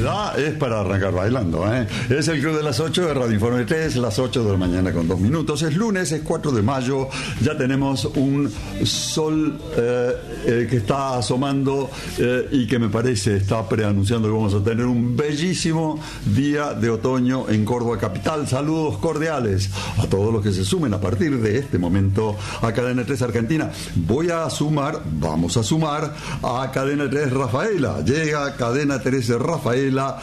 da es para arrancar bailando, ¿eh? Es el Club de las 8 de Radio Informe 3, las 8 de la mañana con 2 minutos. Es lunes, es 4 de mayo. Ya tenemos un sol que está asomando y que me parece está preanunciando que vamos a tener un bellísimo día de otoño en Córdoba capital. Saludos cordiales a todos los que se sumen a partir de este momento a Cadena 3 Argentina. Vamos a sumar a Cadena 3 Rafaela. Llega Cadena 3 Rafaela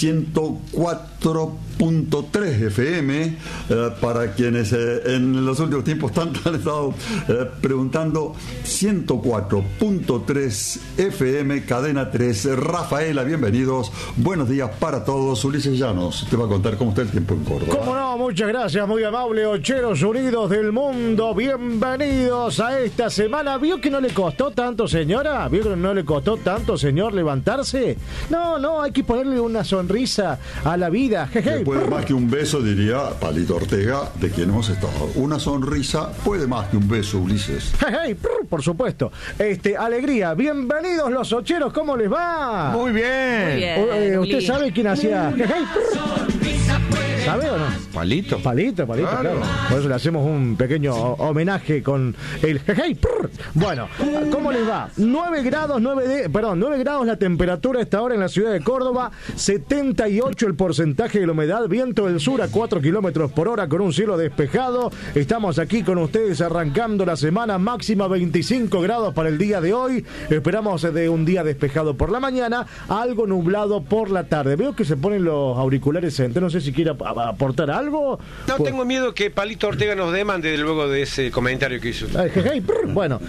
104.3 FM para quienes en los últimos tiempos tanto han estado preguntando. 104.3 FM Cadena 3 Rafaela, bienvenidos, buenos días para todos. Ulises Llanos te va a contar cómo está el tiempo en Córdoba. Cómo no, muchas gracias, muy amable. Ocheros unidos del mundo, bienvenidos a esta semana. ¿Vio que no le costó tanto, señora? ¿Vio que no le costó tanto, señor, levantarse? No, hay que ponerle una sonrisa a la vida. Que puede más que un beso, diría Palito Ortega, de quien hemos estado. Una sonrisa puede más que un beso, Ulises. Por supuesto. Alegría, bienvenidos los ocheros, ¿cómo les va? Muy bien. ¿Usted sabe quién hacía? ¿Sabe o no? Palito, claro. Por eso le hacemos un pequeño homenaje con el Bueno, ¿cómo les va? 9 grados la temperatura a esta hora en la ciudad de Córdoba, 78 el porcentaje de la humedad, viento del sur a 4 kilómetros por hora con un cielo despejado. Estamos aquí con ustedes arrancando la semana, máxima 25 grados para el día de hoy. Esperamos de un día despejado por la mañana, algo nublado por la tarde. Veo que se ponen los auriculares enteros, no sé si quiere aportar algo. No, tengo miedo que Palito Ortega nos demande luego de ese comentario que hizo. Bueno,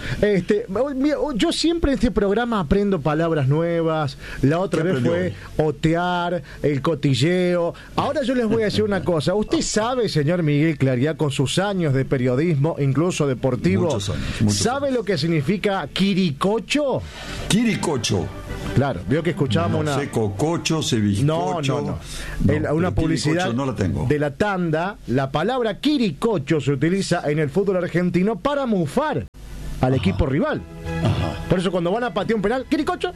yo siempre en este programa aprendo palabras nuevas. La otra vez fue otear, el cotilleo. Ahora yo les voy a decir una cosa. Usted sabe, señor Miguel Clariá, con sus años de periodismo, incluso deportivo, muchos años. ¿sabe lo que significa quiricocho? Quiricocho. Claro, veo que escuchábamos una... cococho, cevicocho. No. Una publicidad no la tengo. De la tanda. La palabra quiricocho se utiliza en el fútbol argentino para mufar al equipo rival. Ajá. Por eso cuando van a patear un penal, quiricocho.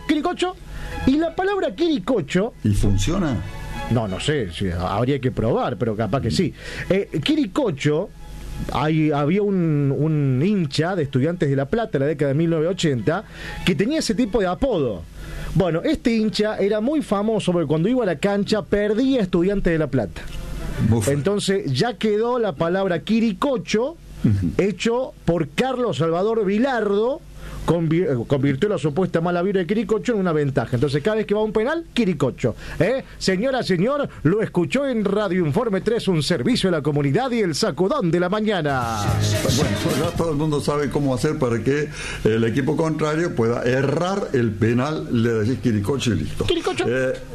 Y la palabra quiricocho... ¿Y funciona? No sé, sí, habría que probar, pero capaz que sí. Quiricocho... había un hincha de Estudiantes de La Plata en la década de 1980 que tenía ese tipo de apodo. Bueno, este hincha era muy famoso porque cuando iba a la cancha perdía Estudiantes de La Plata. Entonces ya quedó la palabra quiricocho, hecho por Carlos Salvador Vilardo. Convirtió la supuesta mala vibra de quiricocho en una ventaja. Entonces cada vez que va a un penal, quiricocho. Señora, señor, lo escuchó en Radio Informe 3, un servicio a la comunidad y el sacudón de la mañana. Bueno, ya todo el mundo sabe cómo hacer para que el equipo contrario pueda errar el penal. Le decís quiricocho y listo. Quiricocho.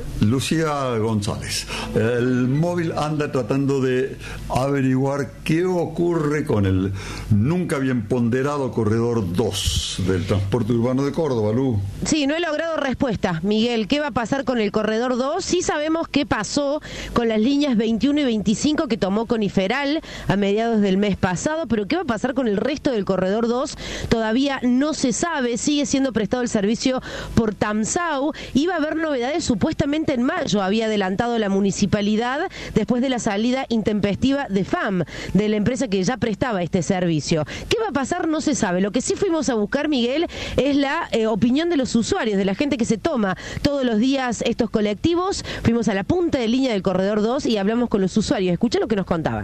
Lucía González, el móvil anda tratando de averiguar qué ocurre con el nunca bien ponderado corredor 2 del transporte urbano de Córdoba, Lu. Sí, no he logrado respuesta, Miguel. ¿Qué va a pasar con el corredor 2? Sí sabemos qué pasó con las líneas 21 y 25 que tomó Coniferal a mediados del mes pasado, pero ¿qué va a pasar con el resto del corredor 2? Todavía no se sabe, sigue siendo prestado el servicio por Tamsau. Iba a haber novedades supuestamente en mayo, había adelantado la municipalidad después de la salida intempestiva de FAM, de la empresa que ya prestaba este servicio. ¿Qué va a pasar? No se sabe. Lo que sí fuimos a buscar, Miguel, es la opinión de los usuarios, de la gente que se toma todos los días estos colectivos. Fuimos a la punta de línea del corredor 2 y hablamos con los usuarios. Escucha lo que nos contaban.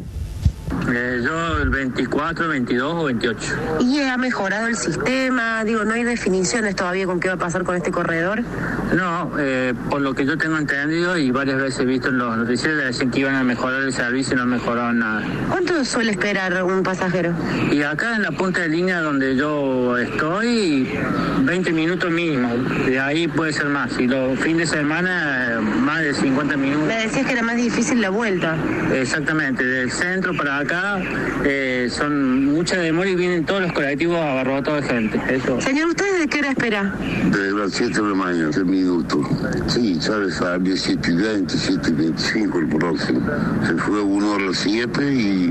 Yo el 24, 22 o 28. ¿Y ha mejorado el sistema? Digo, ¿no hay definiciones todavía con qué va a pasar con este corredor? No, por lo que yo tengo entendido y varias veces he visto en los noticieros, decían que iban a mejorar el servicio y no mejoraron nada. ¿Cuánto suele esperar un pasajero? Y acá en la punta de línea donde yo estoy, 20 minutos mínimo. De ahí puede ser más. Y los fines de semana, más de 50 minutos. Me decías que era más difícil la vuelta. Exactamente, del centro para acá son mucha demora y vienen todos los colectivos abarrotados de gente. Eso. Señor, ¿usted de qué hora espera? De las 7 de la mañana, 3 minutos. Sí, sabes, a 7:20, 7:25 el próximo. Se fue 1 hora 7 y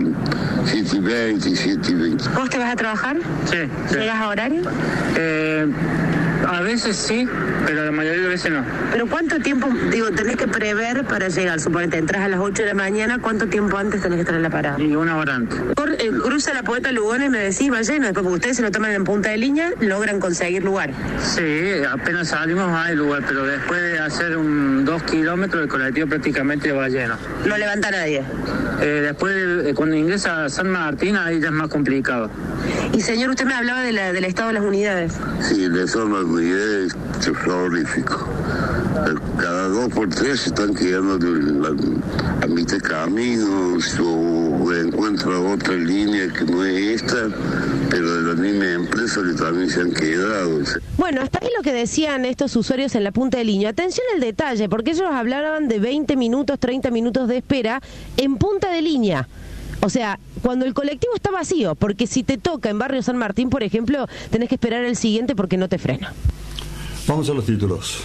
7:20, 7:20. ¿Vos te vas a trabajar? Sí. ¿Llegas a horario? A veces sí, pero la mayoría de veces no. ¿Pero cuánto tiempo, tenés que prever para llegar? Suponete, entras a las 8 de la mañana, ¿cuánto tiempo antes tenés que estar en la parada? Y 1 hora antes. Cruza la Poeta Lugones, me decís, va lleno, después porque ustedes se lo toman en punta de línea, logran conseguir lugar. Sí, apenas salimos hay lugar, pero después de hacer 2 kilómetros el colectivo prácticamente va lleno. No levanta nadie. Después, cuando ingresa a San Martín, ahí ya es más complicado. Y señor, usted me hablaba del estado de las unidades. Sí, el estado de las unidades es terrorífico. Cada 2 por 3 se están quedando a mitad de caminos o encuentran otra línea que no es esta, pero de la misma empresa que también se han quedado. Bueno, hasta ahí lo que decían estos usuarios en la punta de línea. Atención al detalle, porque ellos hablaban de 20 minutos, 30 minutos de espera en punta de línea. O sea, cuando el colectivo está vacío, porque si te toca en Barrio San Martín, por ejemplo, tenés que esperar el siguiente porque no te frena. Vamos a los títulos.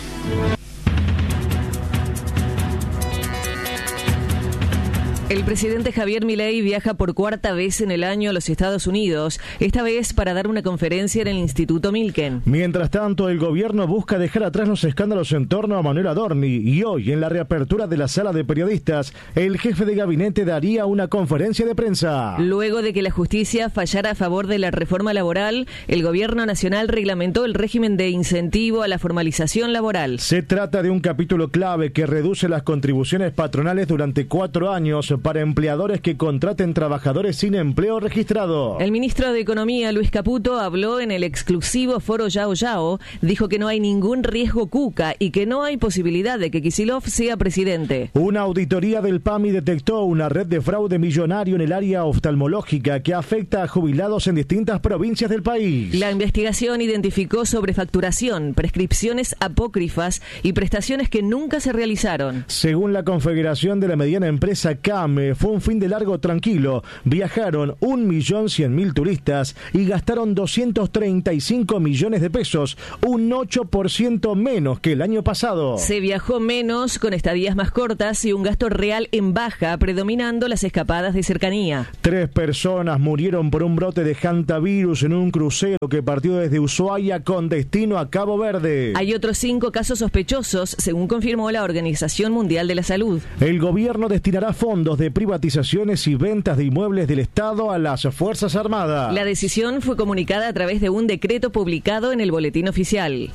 El presidente Javier Milei viaja por 4ª vez en el año a los Estados Unidos, esta vez para dar una conferencia en el Instituto Milken. Mientras tanto, el gobierno busca dejar atrás los escándalos en torno a Manuel Adorni y hoy, en la reapertura de la sala de periodistas, el jefe de gabinete daría una conferencia de prensa. Luego de que la justicia fallara a favor de la reforma laboral, el gobierno nacional reglamentó el régimen de incentivo a la formalización laboral. Se trata de un capítulo clave que reduce las contribuciones patronales durante 4 años para empleadores que contraten trabajadores sin empleo registrado. El ministro de Economía, Luis Caputo, habló en el exclusivo foro Yao Yao, dijo que no hay ningún riesgo Cuca y que no hay posibilidad de que Kicillof sea presidente. Una auditoría del PAMI detectó una red de fraude millonario en el área oftalmológica que afecta a jubilados en distintas provincias del país. La investigación identificó sobrefacturación, prescripciones apócrifas y prestaciones que nunca se realizaron. Según la Confederación de la Mediana Empresa CAM, fue un fin de largo tranquilo. Viajaron 1.100.000 turistas y gastaron 235 millones de pesos, un 8% menos que el año pasado. Se viajó menos, con estadías más cortas y un gasto real en baja, predominando las escapadas de cercanía. 3 personas murieron por un brote de hantavirus en un crucero que partió desde Ushuaia con destino a Cabo Verde. Hay otros 5 casos sospechosos, según confirmó la Organización Mundial de la Salud. El gobierno destinará fondos de privatizaciones y ventas de inmuebles del Estado a las Fuerzas Armadas. La decisión fue comunicada a través de un decreto publicado en el Boletín Oficial.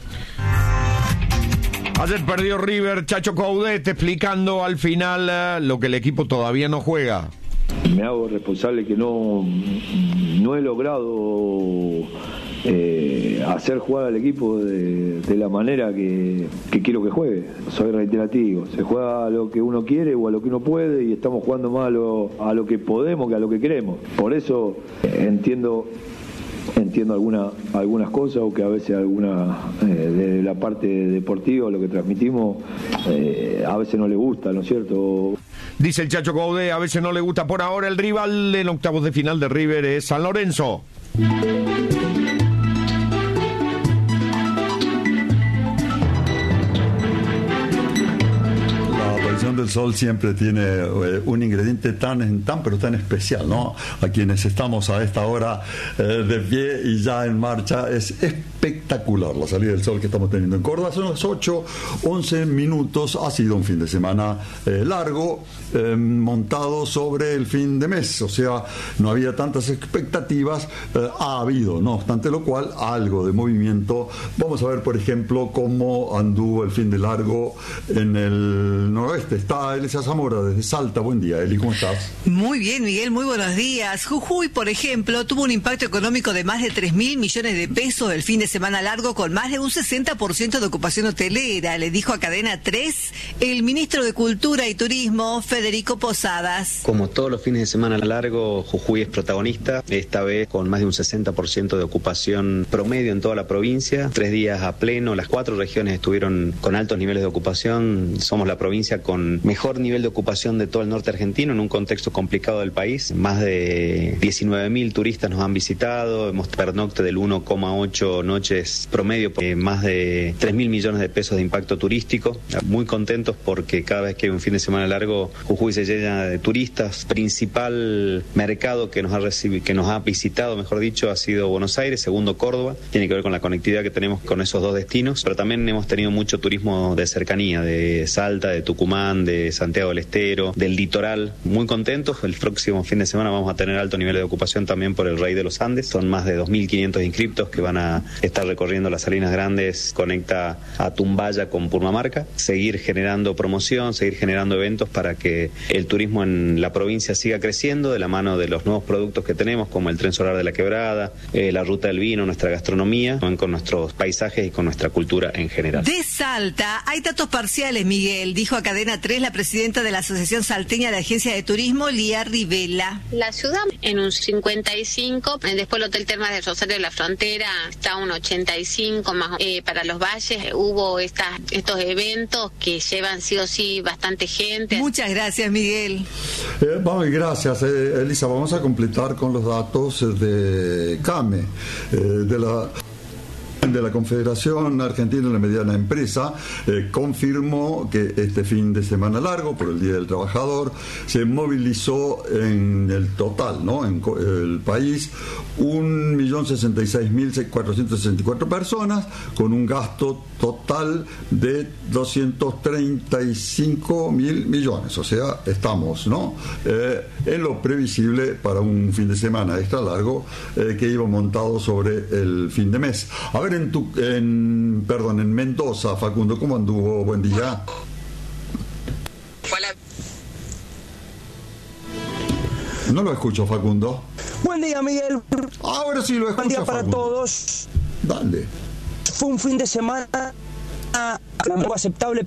Ayer perdió River, Chacho Coudet explicando al final lo que el equipo todavía no juega. Me hago responsable que no he logrado hacer jugar al equipo de la manera que quiero que juegue. Soy reiterativo, se juega a lo que uno quiere o a lo que uno puede y estamos jugando más a lo que podemos que a lo que queremos. Por eso entiendo algunas cosas o que a veces de la parte deportiva, lo que transmitimos, a veces no le gusta, ¿no es cierto? Dice el Chacho Coudet, a veces no le gusta. Por ahora el rival en octavos de final de River es San Lorenzo. Del Sol siempre tiene un ingrediente tan especial, ¿no? A quienes estamos a esta hora de pie y ya en marcha, es espectacular la salida del sol que estamos teniendo en Córdoba. Son las 8:11 minutos. Ha sido un fin de semana largo, montado sobre el fin de mes, o sea, no había tantas expectativas. Ha habido, no obstante lo cual, algo de movimiento. Vamos a ver, por ejemplo, cómo anduvo el fin de largo en el noroeste. Está Elisa Zamora desde Salta. Buen día, Eli, ¿cómo estás? Muy bien, Miguel, muy buenos días. Jujuy, por ejemplo, tuvo un impacto económico de más de 3.000 millones de pesos el fin de semana largo, con más de un 60% de ocupación hotelera, le dijo a Cadena 3 el ministro de Cultura y Turismo, Federico Posadas. Como todos los fines de semana largo, Jujuy es protagonista, esta vez con más de un 60% de ocupación promedio en toda la provincia, 3 días a pleno, las 4 regiones estuvieron con altos niveles de ocupación, somos la provincia con con mejor nivel de ocupación de todo el norte argentino en un contexto complicado del país. Más de 19.000 turistas nos han visitado, hemos pernocte del 1,8 noches promedio, más de 3.000 millones de pesos de impacto turístico. Muy contentos porque cada vez que hay un fin de semana largo, Jujuy se llena de turistas. Principal mercado que nos ha visitado, mejor dicho, ha sido Buenos Aires, segundo Córdoba. Tiene que ver con la conectividad que tenemos con esos dos destinos, pero también hemos tenido mucho turismo de cercanía, de Salta, de Tucumán, de Santiago del Estero, del litoral. Muy contentos. El próximo fin de semana vamos a tener alto nivel de ocupación también por el Rey de los Andes. Son más de 2.500 inscriptos que van a estar recorriendo las Salinas Grandes, conecta a Tumbaya con Purmamarca. Seguir generando promoción, seguir generando eventos para que el turismo en la provincia siga creciendo de la mano de los nuevos productos que tenemos, como el Tren Solar de la Quebrada, la Ruta del Vino, nuestra gastronomía, con nuestros paisajes y con nuestra cultura en general. De Salta hay datos parciales, Miguel, dijo a Cadena 3 la presidenta de la Asociación Salteña de Agencia de Turismo, Lía Rivela. La ciudad en un 55, después el Hotel Termas de Rosario de la Frontera está un 85 más. Para los valles hubo estos eventos que llevan sí o sí bastante gente. Muchas gracias, Miguel. Gracias, Elisa. Vamos a completar con los datos de CAME, de la Confederación Argentina de la Mediana Empresa. Confirmó que este fin de semana largo, por el Día del Trabajador, se movilizó en el total, ¿no?, en el país, 1.066.464 personas, con un gasto total de 235.000 millones. O sea, estamos, ¿no?, en lo previsible para un fin de semana extra largo que iba montado sobre el fin de mes. A ver, en Mendoza, Facundo, ¿cómo anduvo? Buen día. Hola. No lo escucho, Facundo. Buen día, Miguel. Ahora sí lo escucho. Buen día para Facundo. todos. Dale. Fue un fin de semana algo aceptable.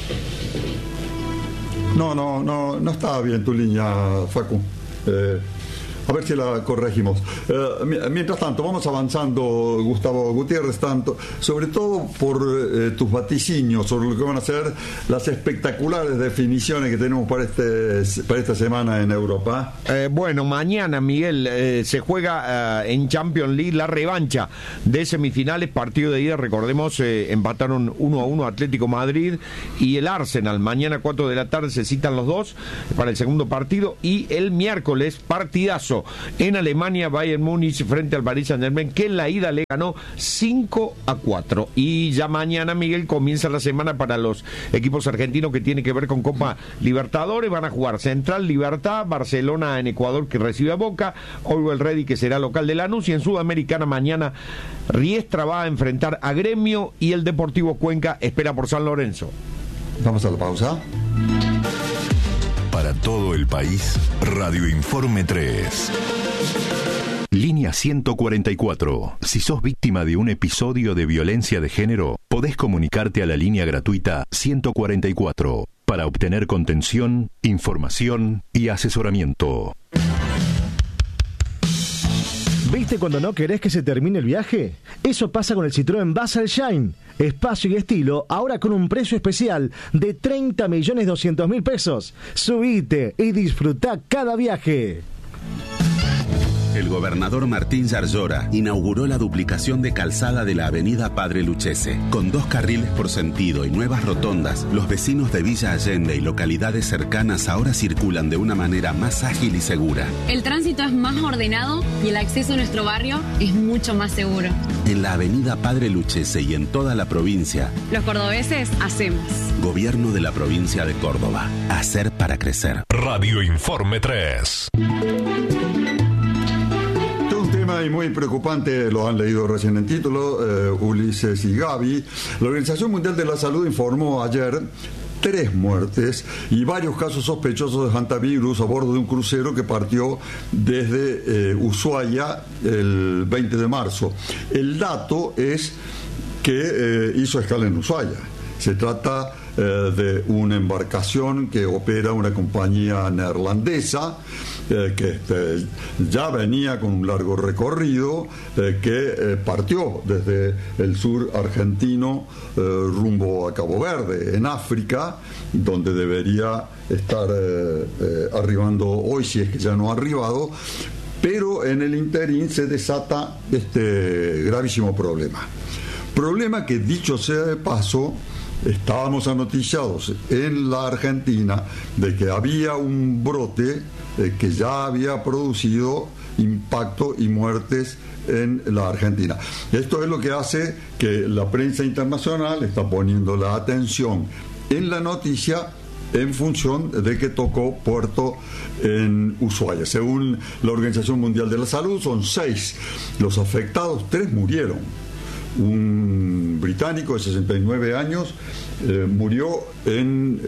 No estaba bien tu línea, Facu. A ver si la corregimos. Mientras tanto, vamos avanzando, Gustavo Gutiérrez, sobre todo por tus vaticinios sobre lo que van a ser las espectaculares definiciones que tenemos para esta semana en Europa. Bueno, mañana, Miguel, se juega en Champions League la revancha de semifinales, partido de ida, recordemos, empataron 1-1 Atlético Madrid y el Arsenal. Mañana 4 de la tarde se citan los dos para el segundo partido, y el miércoles partidazo en Alemania, Bayern Múnich frente al Paris Saint-Germain, que en la ida le ganó 5-4. Y ya mañana, Miguel, comienza la semana para los equipos argentinos que tiene que ver con Copa Libertadores. Van a jugar Central, Libertad, Barcelona en Ecuador, que recibe a Boca, Always Ready, que será local de Lanús, y en Sudamericana mañana Riestra va a enfrentar a Gremio y el Deportivo Cuenca espera por San Lorenzo. Vamos a la pausa. Para todo el país, Radio Informe 3. Línea 144. Si sos víctima de un episodio de violencia de género, podés comunicarte a la línea gratuita 144 para obtener contención, información y asesoramiento. ¿Viste cuando no querés que se termine el viaje? Eso pasa con el Citroën Basel Shine. Espacio y estilo, ahora con un precio especial de 30.200.000 pesos. Subite y disfrutá cada viaje. El gobernador Martín Yarlora inauguró la duplicación de calzada de la avenida Padre Lucchese. Con 2 carriles por sentido y nuevas rotondas, los vecinos de Villa Allende y localidades cercanas ahora circulan de una manera más ágil y segura. El tránsito es más ordenado y el acceso a nuestro barrio es mucho más seguro. En la avenida Padre Lucchese y en toda la provincia, los cordobeses hacemos. Gobierno de la provincia de Córdoba. Hacer para crecer. Radio Informe 3. Y muy preocupante, lo han leído recién en título, Ulises y Gaby. La Organización Mundial de la Salud informó ayer 3 muertes y varios casos sospechosos de hantavirus a bordo de un crucero que partió desde Ushuaia el 20 de marzo. El dato es que hizo escala en Ushuaia. Se trata de una embarcación que opera una compañía neerlandesa que ya venía con un largo recorrido, que partió desde el sur argentino rumbo a Cabo Verde, en África, donde debería estar arribando hoy, si es que ya no ha arribado, pero en el interín se desata este gravísimo problema. Problema que, dicho sea de paso, estábamos anoticiados en la Argentina de que había un brote que ya había producido impacto y muertes en la Argentina. Esto es lo que hace que la prensa internacional está poniendo la atención en la noticia en función de que tocó puerto en Ushuaia. Según la Organización Mundial de la Salud, son 6 los afectados, 3 murieron. Un británico de 69 años murió en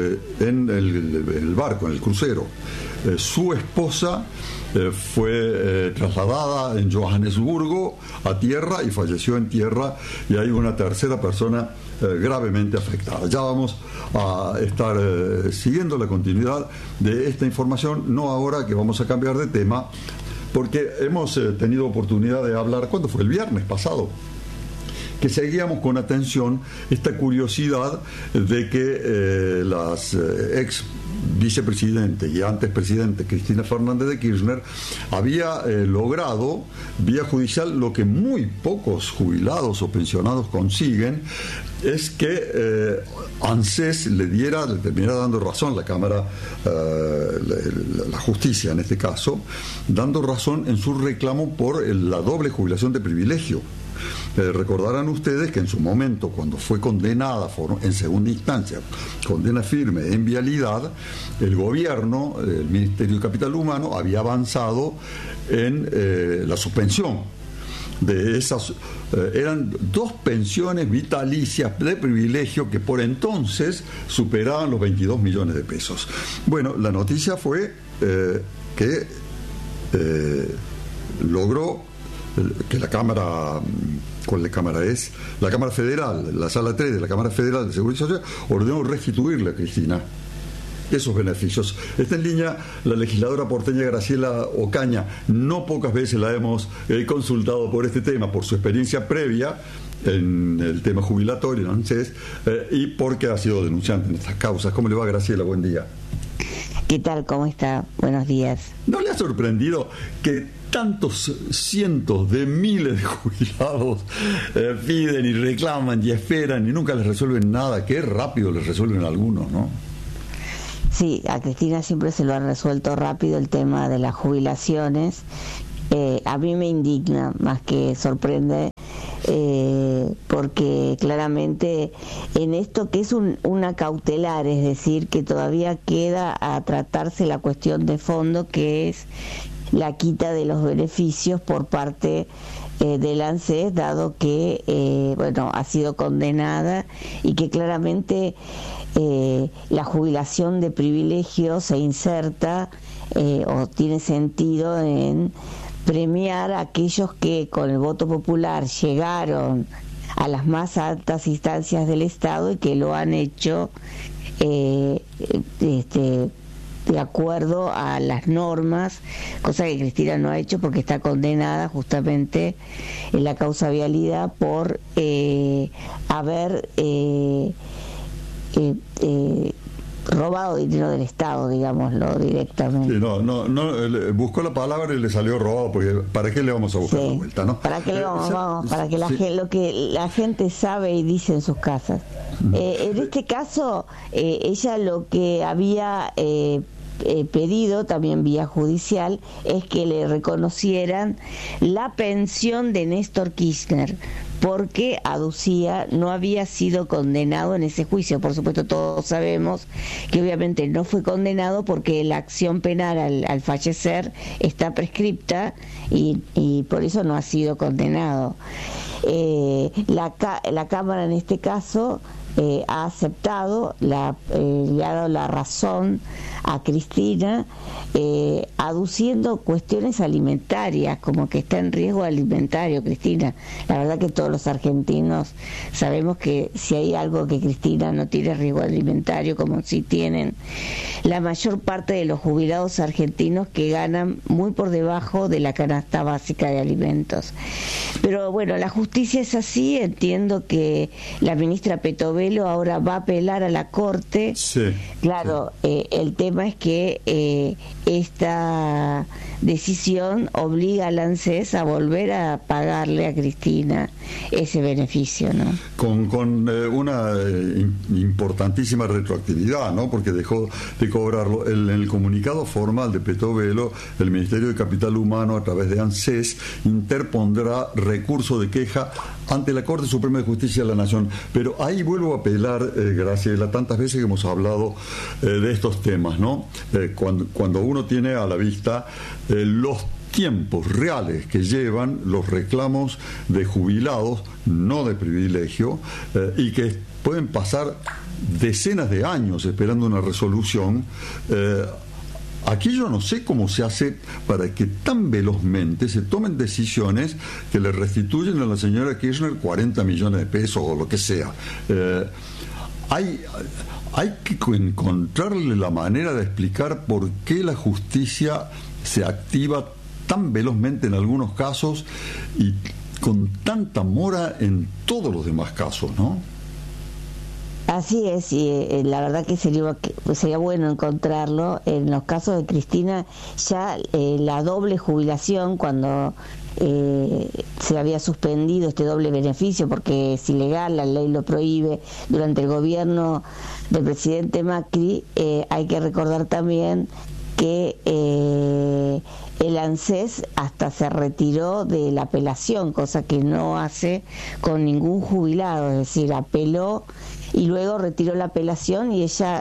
el barco, en el crucero. Su esposa fue trasladada en Johannesburgo a tierra y falleció en tierra, y hay una tercera persona gravemente afectada. Ya vamos a estar siguiendo la continuidad de esta información, no ahora que vamos a cambiar de tema, porque hemos tenido oportunidad de hablar, ¿cuándo fue? El viernes pasado, que seguíamos con atención esta curiosidad de que las ex vicepresidente y antes presidente Cristina Fernández de Kirchner había logrado vía judicial lo que muy pocos jubilados o pensionados consiguen, es que ANSES le terminara dando razón, la Cámara, la justicia en este caso, dando razón en su reclamo por la doble jubilación de privilegio. Recordarán ustedes que en su momento, cuando fue condenada en segunda instancia, condena firme en vialidad, el gobierno, el Ministerio de Capital Humano, había avanzado en la suspensión de esas. Eran 2 pensiones vitalicias de privilegio que por entonces superaban los 22 millones de pesos. Bueno, la noticia fue que logró que la Cámara, ¿cuál Cámara es? La Cámara Federal, la Sala 3 de la Cámara Federal de Seguridad Social, ordenó restituirle a Cristina esos beneficios. Está en línea la legisladora porteña Graciela Ocaña. No pocas veces la hemos consultado por este tema, por su experiencia previa en el tema jubilatorio en ANSES, y porque ha sido denunciante en estas causas. ¿Cómo le va, Graciela? Buen día. ¿Qué tal? ¿Cómo está? Buenos días. ¿No le ha sorprendido que tantos cientos de miles de jubilados piden y reclaman y esperan y nunca les resuelven nada? Qué rápido les resuelven algunos, ¿no? Sí, a Cristina siempre se lo han resuelto rápido el tema de las jubilaciones. A mí me indigna más que sorprende, porque claramente en esto que es una cautelar, es decir, que todavía queda a tratarse la cuestión de fondo, que es la quita de los beneficios por parte del ANSES, dado que ha sido condenada y que claramente la jubilación de privilegio se inserta o tiene sentido en premiar a aquellos que con el voto popular llegaron a las más altas instancias del Estado y que lo han hecho de acuerdo a las normas, cosa que Cristina no ha hecho porque está condenada justamente en la causa vialidad por haber robado dinero del Estado, digámoslo directamente. Sí, no, buscó la palabra y le salió robado, porque ¿para qué le vamos a buscar la vuelta, no? ¿Para qué le vamos? Para que lo que la gente sabe y dice en sus casas. En este caso, ella lo que había pedido también vía judicial es que le reconocieran la pensión de Néstor Kirchner, porque aducía no había sido condenado en ese juicio. Por supuesto, todos sabemos que obviamente no fue condenado porque la acción penal al fallecer está prescripta y por eso no ha sido condenado. La Cámara en este caso ha aceptado, le ha dado la razón a Cristina, aduciendo cuestiones alimentarias, como que está en riesgo alimentario Cristina. La verdad que todos los argentinos sabemos que si hay algo que Cristina no tiene riesgo alimentario, como si tienen la mayor parte de los jubilados argentinos, que ganan muy por debajo de la canasta básica de alimentos. Pero bueno, la justicia es así. Entiendo que la ministra Petovelo ahora va a apelar a la Corte. Sí, claro, sí. El tema es que esta decisión obliga al ANSES a volver a pagarle a Cristina ese beneficio, ¿no? Con una importantísima retroactividad, ¿no? Porque dejó de cobrarlo. En el comunicado formal de Petovelo, el Ministerio de Capital Humano, a través de ANSES, interpondrá recurso de queja ante la Corte Suprema de Justicia de la Nación. Pero ahí vuelvo a apelar, Graciela, tantas veces que hemos hablado de estos temas, ¿no? Cuando uno tiene a la vista los tiempos reales que llevan los reclamos de jubilados, no de privilegio, y que pueden pasar decenas de años esperando una resolución. Aquí yo no sé cómo se hace para que tan velozmente se tomen decisiones que le restituyen a la señora Kirchner 40 millones de pesos o lo que sea. Hay que encontrarle la manera de explicar por qué la justicia se activa tan velozmente en algunos casos y con tanta mora en todos los demás casos, ¿no? Así es, y la verdad que sería bueno encontrarlo. En los casos de Cristina, ya la doble jubilación, cuando se había suspendido este doble beneficio porque es ilegal, la ley lo prohíbe, durante el gobierno del presidente Macri, hay que recordar también que el ANSES hasta se retiró de la apelación, cosa que no hace con ningún jubilado, es decir, apeló y luego retiró la apelación, y ella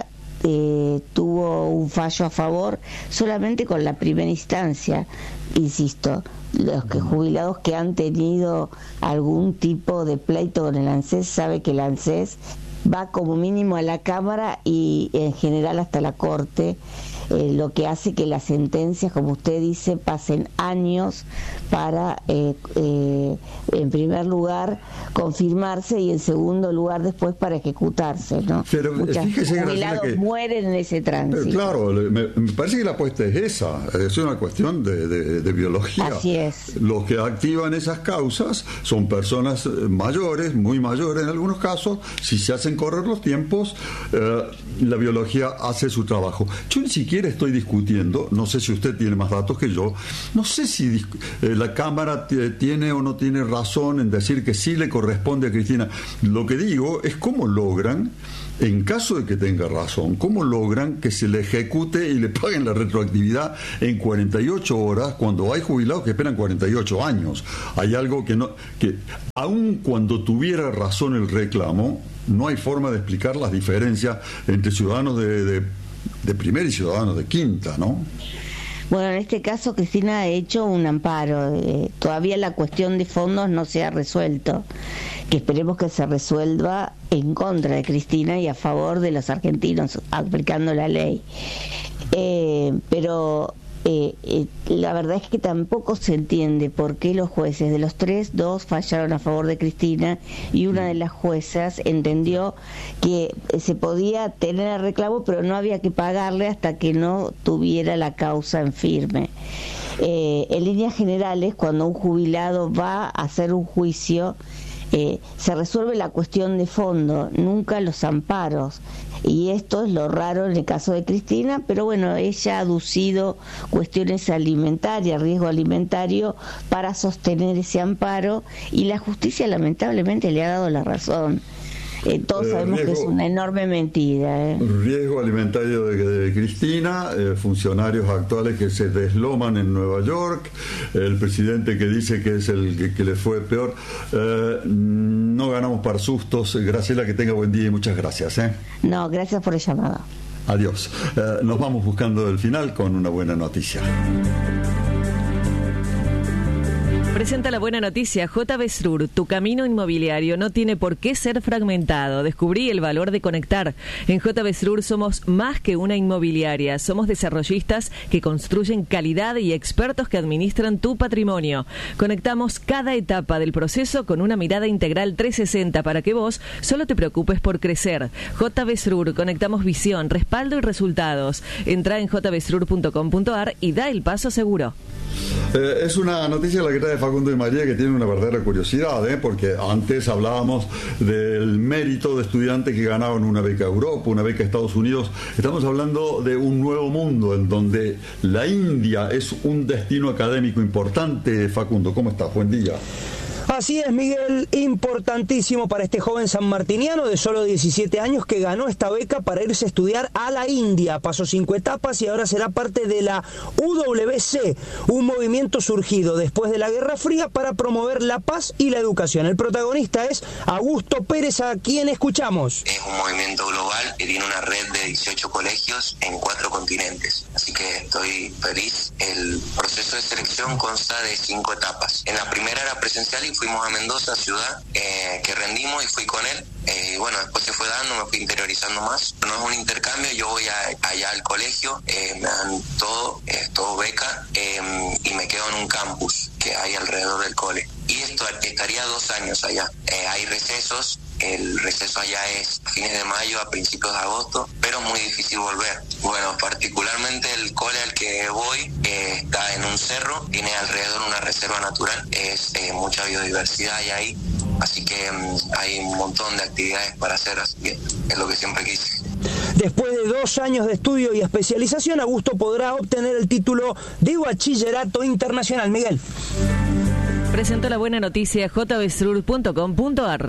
tuvo un fallo a favor solamente con la primera instancia. Insisto, los jubilados que han tenido algún tipo de pleito con el ANSES sabe que el ANSES va como mínimo a la Cámara y en general hasta la Corte, lo que hace que las sentencias, como usted dice, pasen años para, en primer lugar, confirmarse, y en segundo lugar después para ejecutarse, ¿no? Pero muchos jubilados que mueren en ese tránsito. Claro, me parece que la apuesta es esa, es una cuestión de biología. Así es. Los que activan esas causas son personas mayores, muy mayores en algunos casos. Si se hacen correr los tiempos, la biología hace su trabajo. Yo ni siquiera estoy discutiendo, no sé si usted tiene más datos que yo, no sé si la Cámara tiene o no tiene razón en decir que sí le corresponde a Cristina. Lo que digo es cómo logran, en caso de que tenga razón, cómo logran que se le ejecute y le paguen la retroactividad en 48 horas cuando hay jubilados que esperan 48 años. Hay algo que aun cuando tuviera razón el reclamo, no hay forma de explicar las diferencias entre ciudadanos de primera y ciudadanos de quinta, ¿no? Bueno, en este caso Cristina ha hecho un amparo. Todavía la cuestión de fondos no se ha resuelto, que esperemos que se resuelva en contra de Cristina y a favor de los argentinos aplicando la ley. Pero la verdad es que tampoco se entiende por qué los jueces, de los tres, dos fallaron a favor de Cristina, y una de las juezas entendió que se podía tener el reclamo pero no había que pagarle hasta que no tuviera la causa en firme. En líneas generales, cuando un jubilado va a hacer un juicio, se resuelve la cuestión de fondo, nunca los amparos, y esto es lo raro en el caso de Cristina. Pero bueno, ella ha aducido cuestiones alimentarias, riesgo alimentario, para sostener ese amparo, y la justicia lamentablemente le ha dado la razón. Todos sabemos que es una enorme mentira. Riesgo alimentario de Cristina, funcionarios actuales que se desloman en Nueva York, el presidente que dice que es el que le fue peor. No ganamos para sustos. Graciela, que tenga buen día y muchas gracias. No, gracias por el llamado. Adiós. Nos vamos buscando el final con una buena noticia. Presenta la buena noticia. JB Srur, tu camino inmobiliario no tiene por qué ser fragmentado. Descubrí el valor de conectar. En JB Srur somos más que una inmobiliaria. Somos desarrollistas que construyen calidad y expertos que administran tu patrimonio. Conectamos cada etapa del proceso con una mirada integral 360 para que vos solo te preocupes por crecer. JB Srur, conectamos visión, respaldo y resultados. Entra en jbsrur.com.ar y da el paso seguro. Es una noticia la que trae Facundo y María que tiene una verdadera curiosidad, porque antes hablábamos del mérito de estudiantes que ganaban una beca a Europa, una beca a Estados Unidos. Estamos hablando de un nuevo mundo en donde la India es un destino académico importante. Facundo, ¿cómo estás? Buen día. Así es, Miguel, importantísimo para este joven sanmartiniano de solo 17 años que ganó esta beca para irse a estudiar a la India. Pasó 5 etapas y ahora será parte de la UWC, un movimiento surgido después de la Guerra Fría para promover la paz y la educación. El protagonista es Augusto Pérez, a quien escuchamos. Es un movimiento global que tiene una red de 18 colegios en 4 continentes, así que estoy feliz. El proceso de selección consta de 5 etapas. En la primera era presencial y fuimos a Mendoza, ciudad, que rendimos y fui con él. Y bueno, después se fue dando, me fui interiorizando más. No es un intercambio, yo voy allá al colegio, me dan todo beca, y me quedo en un campus que hay alrededor del cole. Y esto estaría 2 años allá. Hay recesos, el receso allá es a fines de mayo, a principios de agosto, pero es muy difícil volver. Bueno, particularmente el cole al que voy está en un cerro, tiene alrededor una reserva natural, es mucha biodiversidad hay ahí, así que hay un montón de actividades para hacer, así que es lo que siempre quise. Después de 2 años de estudio y especialización, Augusto podrá obtener el título de bachillerato internacional. Miguel. Presento la buena noticia, jbsrur.com.ar.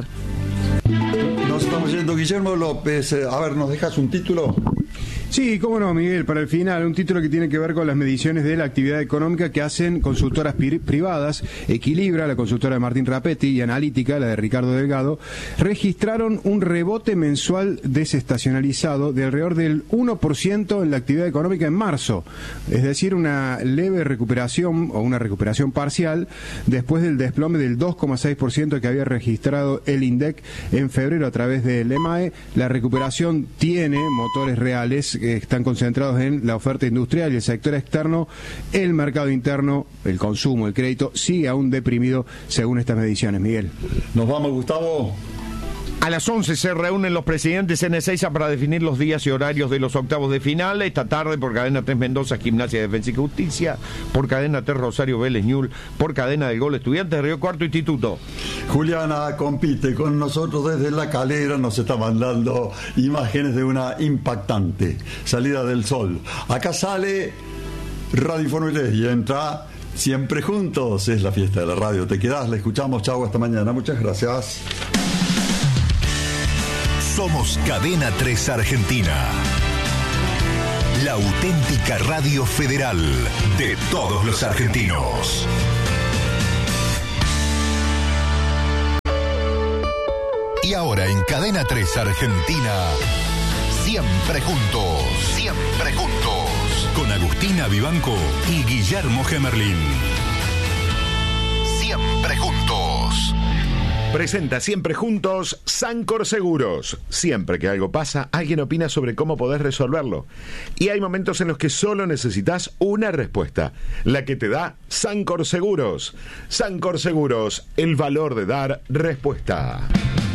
Nos estamos yendo, Guillermo López. A ver, ¿nos dejas un título? Sí, cómo no, Miguel, para el final, un título que tiene que ver con las mediciones de la actividad económica que hacen consultoras privadas. Equilibra, la consultora de Martín Rapetti, y Analítica, la de Ricardo Delgado, registraron un rebote mensual desestacionalizado de alrededor del 1% en la actividad económica en marzo, es decir, una leve recuperación o una recuperación parcial después del desplome del 2,6% que había registrado el INDEC en febrero a través del EMAE. La recuperación tiene motores reales que están concentrados en la oferta industrial y el sector externo. El mercado interno, el consumo, el crédito, sigue aún deprimido según estas mediciones. Miguel. Nos vamos, Gustavo. A las 11 se reúnen los presidentes en Ezeiza para definir los días y horarios de los octavos de final. Esta tarde por Cadena 3 Mendoza, Gimnasia, Defensa y Justicia. Por Cadena 3 Rosario, Vélez, Ñul. Por Cadena del Gol, Estudiantes de Río Cuarto, Instituto. Juliana compite con nosotros desde La Calera. Nos está mandando imágenes de una impactante salida del sol. Acá sale Radio Informe 3 y entra Siempre Juntos. Es la fiesta de la radio. Te quedás, la escuchamos. Chau, hasta mañana. Muchas gracias. Somos Cadena 3 Argentina, la auténtica radio federal de todos los argentinos. Y ahora en Cadena 3 Argentina, Siempre Juntos, Siempre Juntos, con Agustina Vivanco y Guillermo Gemerlín. Siempre Juntos. Presenta Siempre Juntos Sancor Seguros. Siempre que algo pasa, alguien opina sobre cómo podés resolverlo. Y hay momentos en los que solo necesitas una respuesta, la que te da Sancor Seguros. Sancor Seguros, el valor de dar respuesta.